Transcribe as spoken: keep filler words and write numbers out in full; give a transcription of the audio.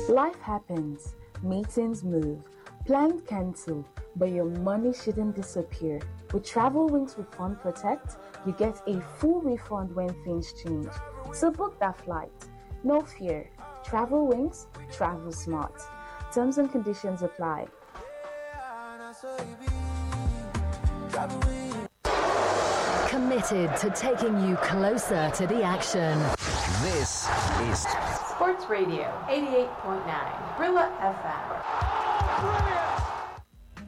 Life happens, meetings move, plans cancel, but your money shouldn't disappear. With Travel Wings with Fund Protect, you get a full refund when things change. So book that flight. No fear. Travel Wings, travel smart. Terms and conditions apply. Committed to taking you closer to the action. This is Sports Radio eighty-eight point nine, Brilla F M.